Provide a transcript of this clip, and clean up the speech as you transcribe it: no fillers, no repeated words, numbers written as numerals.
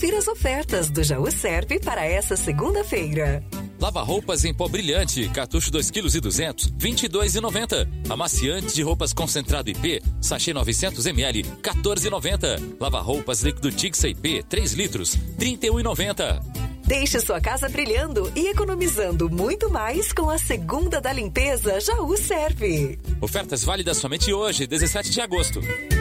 Confira as ofertas do Jaú Serve para essa segunda-feira. Lava-roupas em pó brilhante, cartucho 2,2 kg, R$ 22,90. Amaciante de roupas concentrado IP, sachê 900 ml, R$ 14,90. Lava-roupas líquido Tixa IP, 3 litros, R$ 31,90. Deixe sua casa brilhando e economizando muito mais com a segunda da limpeza Jaú Serve. Ofertas válidas somente hoje, 17 de agosto.